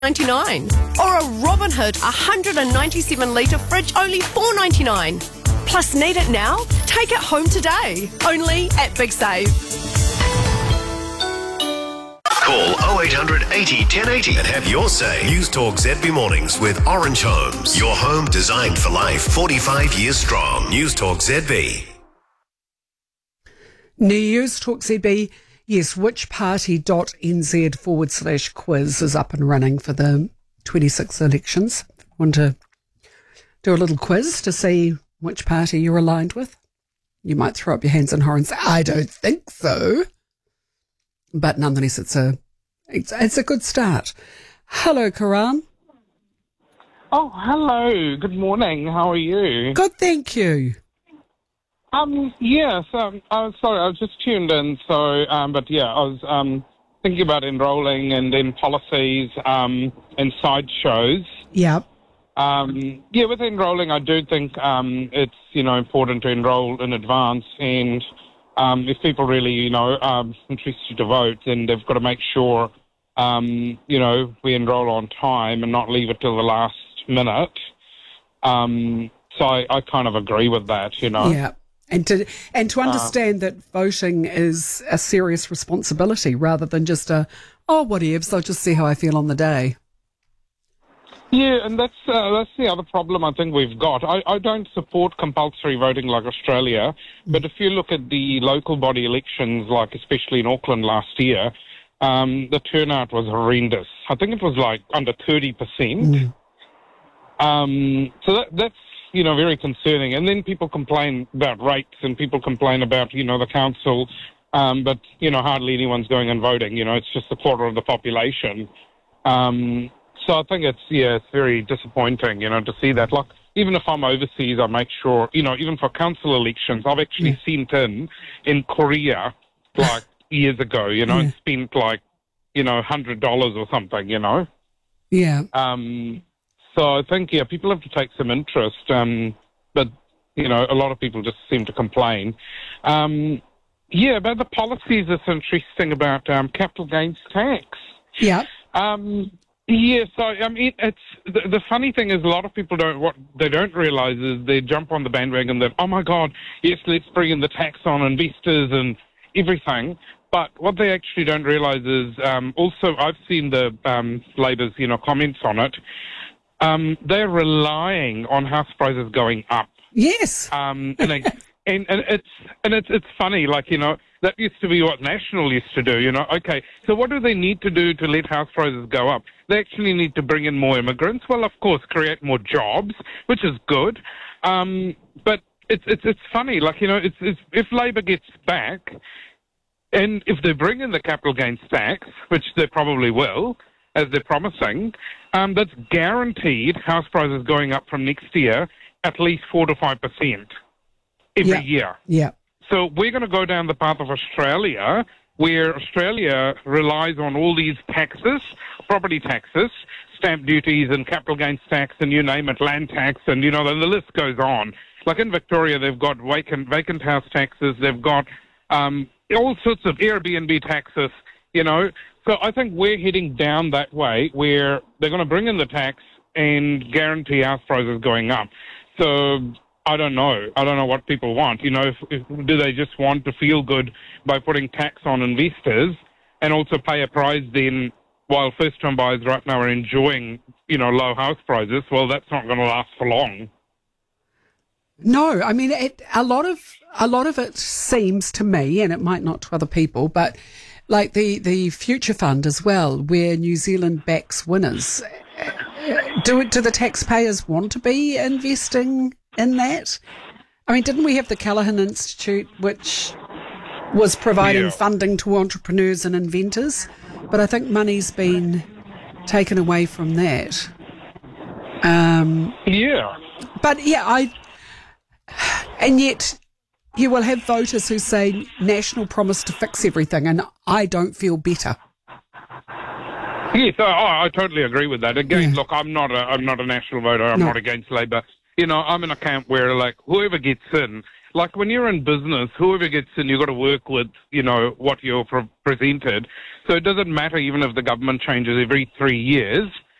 $99. Or a Robinhood 197 litre fridge, only $4.99. Plus, need it now? Take it home today. Only at Big Save. Call 0800 80 1080 and have your say. News Talk ZB Mornings with Orange Homes. Your home designed for life. 45 years strong. News Talk ZB. News Talk ZB. Yes, whichparty.nz/quiz is up and running for the 26 elections. Want to do a little quiz to see which party you're aligned with? You might throw up your hands in horror and say, I don't think so. But nonetheless, it's a good start. Hello, Karan. Oh, hello. Good morning. How are you? Good, thank you. Yes. I was sorry. I was just tuned in. So, but yeah, I was thinking about enrolling and in policies and sideshows. Yeah. Yeah, with enrolling, I do think it's important to enroll in advance, and if people really interested to vote, then they've got to make sure we enrol on time and not leave it till the last minute. So I kind of agree with that. Yeah. And to understand that voting is a serious responsibility rather than just whatevs, I'll just see how I feel on the day. Yeah, and that's the other problem I think we've got. I don't support compulsory voting like Australia, but if you look at the local body elections, like especially in Auckland last year, the turnout was horrendous. I think it was like under 30%. So that's very concerning. And then people complain about rates and people complain about, the council, but, hardly anyone's going and voting. It's just a quarter of the population. So I think it's very disappointing, to see that. Like, even if I'm overseas, I make sure, even for council elections, I've actually sent in Korea, like, years ago, and spent, like, $100 or something, Yeah. So I think, people have to take some interest, but, a lot of people just seem to complain. About the policies, it's interesting about capital gains tax. Yeah. So I mean, it's the funny thing is a lot of people what they don't realise is they jump on the bandwagon that, oh my God, yes, let's bring in the tax on investors and everything. But what they actually don't realise is also I've seen the Labour's comments on it. They're relying on house prices going up. Yes. And it's funny, like, that used to be what National used to do, Okay, so what do they need to do to let house prices go up? They actually need to bring in more immigrants. Well, of course, create more jobs, which is good. But it's funny, like, it's if Labour gets back, and if they bring in the capital gains tax, which they probably will, as they're promising, that's guaranteed house prices going up from next year at least 4 to 5% every year. Yeah. So we're going to go down the path of Australia, where Australia relies on all these taxes, property taxes, stamp duties and capital gains tax and you name it, land tax, and, the list goes on. Like in Victoria, they've got vacant house taxes, they've got all sorts of Airbnb taxes, So I think we're heading down that way where they're going to bring in the tax and guarantee house prices going up. So I don't know. I don't know what people want. Do they just want to feel good by putting tax on investors and also pay a price then while first-time buyers right now are enjoying, low house prices? Well, that's not going to last for long. No, I mean, a lot of it seems to me, and it might not to other people, but like the Future Fund as well, where New Zealand backs winners. Do the taxpayers want to be investing in that? I mean, didn't we have the Callaghan Institute, which was providing funding to entrepreneurs and inventors? But I think money's been taken away from that. But and yet you will have voters who say National promised to fix everything, and I don't feel better. Yes, I totally agree with that. Again, look, I'm not a National voter. I'm not against Labour. I'm in a camp where, like, whoever gets in, like when you're in business, whoever gets in, you've got to work with, what you're presented. So it doesn't matter even if the government changes every 3 years.